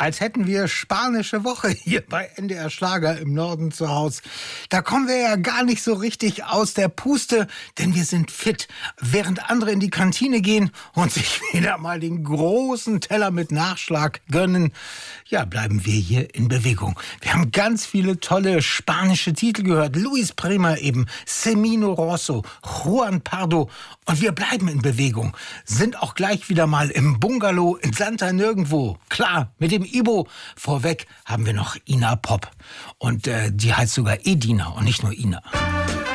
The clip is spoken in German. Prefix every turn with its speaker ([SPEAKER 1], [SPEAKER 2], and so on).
[SPEAKER 1] als hätten wir spanische Woche hier bei NDR Schlager im Norden zu Hause. Da kommen wir ja gar nicht so richtig aus der Puste, denn wir sind fit. Während andere in die Kantine gehen und sich wieder mal den großen Teller mit Nachschlag gönnen, ja, bleiben wir hier in Bewegung. Wir haben ganz viele tolle spanische Titel gehört. Luis Prima eben, Semino Rosso, Juan Pardo. Und wir bleiben in Bewegung. Sind auch gleich wieder mal im Bungalow in Santa Nirgendwo. Klar, mit dem Ibo. Vorweg haben wir noch Ina Pop. Und die heißt sogar Edina und nicht nur Ina.